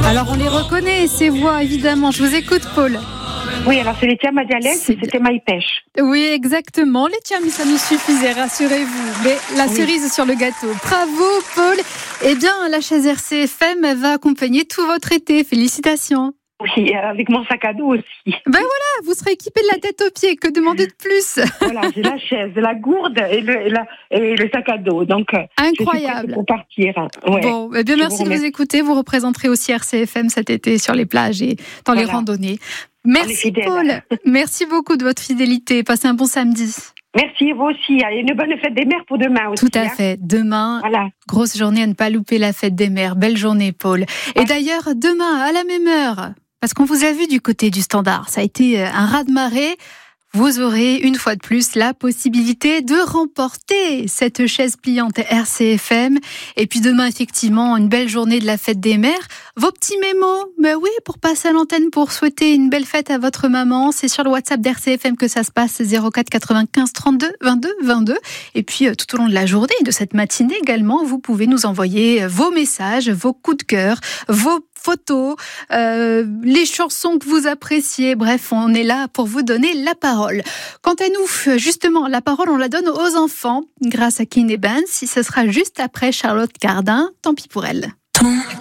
Alors on les reconnaît, ces voix évidemment. Je vous écoute, Paul. Oui, alors c'est les Tiamis dialecte, c'était Maïpêche. Oui, exactement. Les Tiamis, ça nous suffisait, rassurez-vous. Mais la cerise sur le gâteau. Bravo, Paul. Eh bien, la chaise RCFM va accompagner tout votre été. Félicitations. Oui, avec mon sac à dos aussi. Ben voilà, vous serez équipé de la tête aux pieds. Que demander de plus? Voilà, j'ai la chaise, la gourde et le sac à dos. Donc, incroyable. Pour partir. Ouais. Bon, eh bien, merci de vous écouter. Vous représenterez aussi RCFM cet été sur les plages et dans les randonnées. Merci, Paul. Merci beaucoup de votre fidélité. Passez un bon samedi. Merci, vous aussi. Et une bonne fête des mères pour demain aussi. Tout à fait. Demain, grosse journée à ne pas louper la fête des mères. Belle journée, Paul. Et d'ailleurs, demain, à la même heure, parce qu'on vous a vu du côté du Standard, ça a été un raz-de-marée. Vous aurez une fois de plus la possibilité de remporter cette chaise pliante RCFM. Et puis demain, effectivement, une belle journée de la fête des mères. Vos petits mémos, oui, pour passer à l'antenne, pour souhaiter une belle fête à votre maman. C'est sur le WhatsApp d'RCFM que ça se passe, 04 95 32 22 22. Et puis tout au long de la journée, de cette matinée également, vous pouvez nous envoyer vos messages, vos coups de cœur, vos photos, les chansons que vous appréciez. Bref, on est là pour vous donner la parole. Quant à nous, justement, la parole, on la donne aux enfants grâce à Kine Evans. Si ce sera juste après Charlotte Cardin, tant pis pour elle.